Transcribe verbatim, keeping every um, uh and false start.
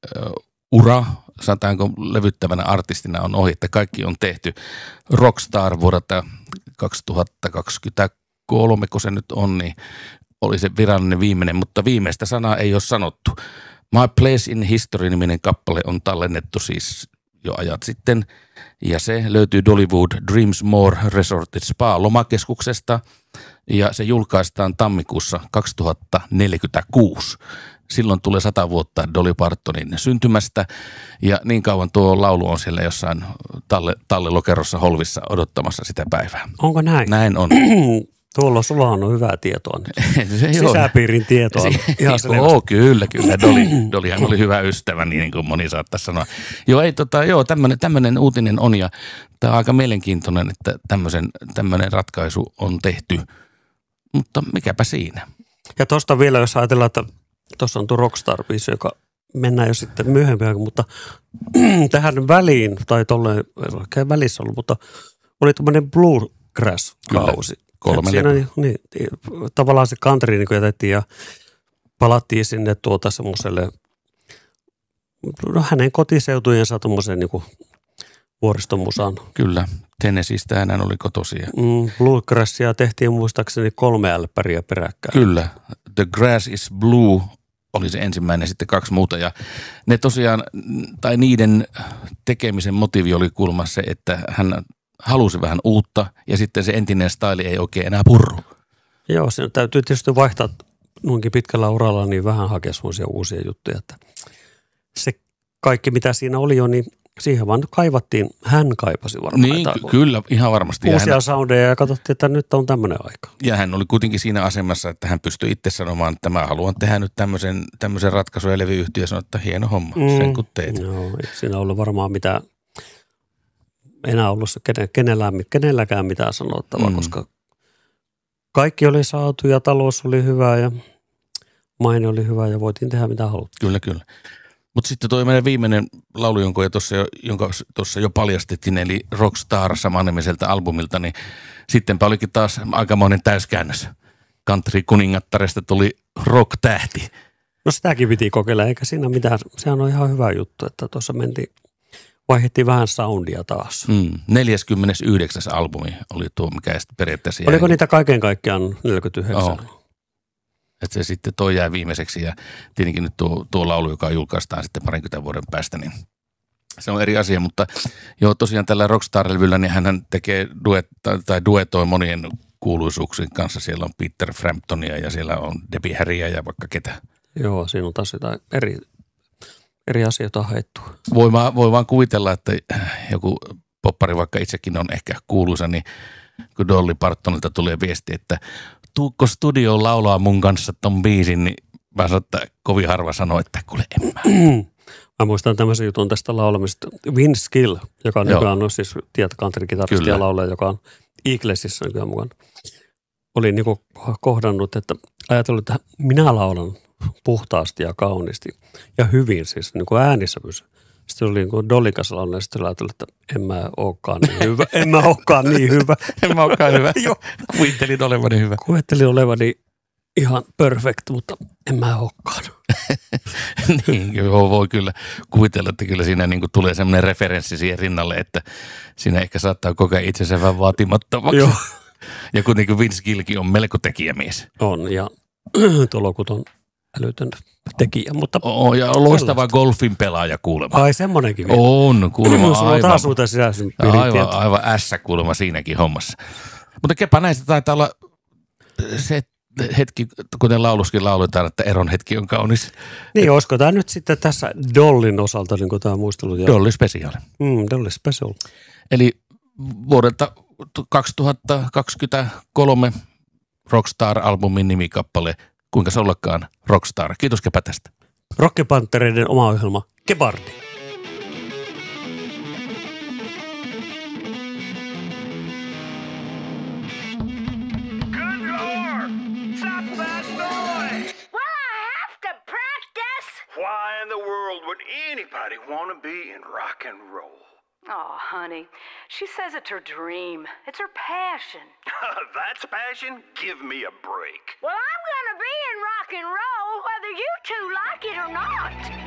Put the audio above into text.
ura, sanotaanko levyttävänä artistina on ohi, että kaikki on tehty. Rockstar vuodelta kaksituhattakaksikymmentäkolme, kun se nyt on, niin oli se virallinen viimeinen, mutta viimeistä sanaa ei ole sanottu. My Place in History-niminen kappale on tallennettu siis jo ajat sitten, ja se löytyy Dollywood Dreams More Resort Spa-lomakeskuksesta, ja se julkaistaan tammikuussa kaksituhattaneljäkymmentäkuusi. Silloin tulee sata vuotta Dolly Partonin syntymästä, ja niin kauan tuo laulu on siellä jossain talle, tallelokerossa holvissa odottamassa sitä päivää. Onko näin? Näin on. Tuolla sulla on hyvää tietoa nyt. Se Sisäpiirin tietoa. Ihan joo, kyllä, kyllä. Dolly, Dollyhan oli hyvä ystävä, niin kuin moni saattaisi sanoa. Joo, ei, tota, joo tämmöinen, tämmöinen uutinen on, ja tämä on aika mielenkiintoinen, että tämmöisen, tämmöinen ratkaisu on tehty. Mutta mikäpä siinä. Ja tuosta vielä, jos ajatellaan, että tuossa on tuo Rockstar-biisi, joka mennään jo sitten myöhemmin, mutta tähän väliin, tai tolleen, ei välissä ollut, mutta oli tämmöinen bluegrass-kausi. Kolme siinä, niin, tavallaan se country niin jätettiin ja palattiin sinne tuota semmoiselle, no hänen kotiseutujensa tuommoiseen niin vuoristomusaan. Kyllä, Tennesseeistä hän oli kotoisia. Mm, bluegrassia tehtiin muistaakseni kolme älppäriä peräkkäin. Kyllä, The Grass is Blue oli se ensimmäinen, sitten kaksi muuta. Ja ne tosiaan, tai niiden tekemisen motiivi oli kuulemma se, että hän halusi vähän uutta, ja sitten se entinen staili ei oikein enää purru. Joo, siinä täytyy tietysti vaihtaa noinkin pitkällä uralla, niin vähän hakea semmoisia uusia juttuja. Että se kaikki, mitä siinä oli jo, niin siihen vaan kaivattiin, hän kaipasi varmaan. Niin, ky- kyllä, ihan varmasti. Uusia hän, soundeja ja katsottiin, että nyt on tämmöinen aika. Ja hän oli kuitenkin siinä asemassa, että hän pystyi itse sanomaan, että mä haluan tehdä nyt tämmöisen, tämmöisen ratkaisun, ja levyyhtiö sanoi, että hieno homma, mm, sen kun teet. Joo, ei siinä ollut varmaan mitään, enää ollut se kenellään, kenelläkään mitään sanottavaa, mm. koska kaikki oli saatu ja talous oli hyvä ja maine oli hyvä ja voitiin tehdä mitä haluttiin. Kyllä, kyllä. Mutta sitten toi meidän viimeinen laulu, jonka jo tuossa jo, jonka tuossa jo paljastettiin, eli Rockstar samannimiseltä albumilta, niin sittenpä olikin taas aikamoinen täyskäännös. Country-kuningattaresta tuli rock-tähti. No sitäkin piti kokeilla, eikä siinä mitään. Sehän on ihan hyvä juttu, että tuossa mentiin, vaihdettiin vähän soundia taas. Mm, neljäskymmenesyhdeksäs albumi oli tuo, mikä sitten periaatteessa jäi. Oliko niitä kaiken kaikkiaan neljäkymmentäyhdeksän? Oh. Että se sitten toi jää viimeiseksi, ja tietenkin nyt tuo, tuo laulu, joka julkaistaan sitten parinkymmentä vuoden päästä, niin se on eri asia, mutta joo, tosiaan tällä Rockstar-levyllä, niin hän tekee duet, tai duetoi monien kuuluisuuksien kanssa. Siellä on Peter Framptonia ja siellä on Debbie Harrya ja vaikka ketä. Joo, siinä on taas jotain eri, eri asioita haettu. Voi vaan, voi vaan kuvitella, että joku poppari, vaikka itsekin on ehkä kuuluisa, niin kun Dolly Partonilta tulee viesti, että tuukko studioon laulaa mun kanssa ton biisin, niin mä sanon, että kovin harva sanoo, että kuule en mä. Mä muistan tämmöisen jutun tästä laulamista. Vince Gill, joka nykyään on siis tiedät country-kitaristi ja laulaja, joka on Eaglesissa nykyään mukana, oli niinku kohdannut, että ajatellut, että minä laulan puhtaasti ja kauniisti ja hyvin siis, niin kuin äänissä pysyy. Sitten oli niin kuin Dollyn kanssa laulun ja sitten ajatellut, että en mä olekaan niin hyvä. En mä olekaan niin hyvä. en mä olekaan hyvä. Joo. Kuvittelin olevani hyvä. Kuvittelin olevani ihan perfect, mutta en mä olekaan. niin, joo, voi kyllä kuvitella, että kyllä siinä niin kuin tulee semmoinen referenssi siihen rinnalle, että siinä ehkä saattaa kokea itsensä vähän vaatimattomaksi. Joo. Ja kuitenkin Vince Gillkin on melko tekijämies. On, ja tuo Lokut on älytön tekijä, mutta... Oh, ja loistava golfin pelaaja kuulemma. Ai semmonenkin vielä. On, kuulemma aivan. On taas uutta sisäisen aivan, aivan ässä kuulemma siinäkin hommassa. Mutta kepa näistä taitaa olla se hetki, kuten lauluskin lauletaan, että eron hetki on kaunis. Niin, Et, olisiko tämä nyt sitten tässä Dollin osalta, niin kuin tämä muistelu? Dolly Special. Mm, Dolly Special. Eli vuodelta kaksituhattakaksikymmentäkolme Rockstar-albumin nimikappale Kuinka se ollakaan Rockstar. Kiitos Kepä tästä. Rockepantereiden oma ohjelma Kebardi. Why in the world would anybody want to be in rock and roll? Oh, honey, she says it's her dream. It's her passion. That's passion? Give me a break. Well, I'm gonna be in rock and roll whether you two like it or not.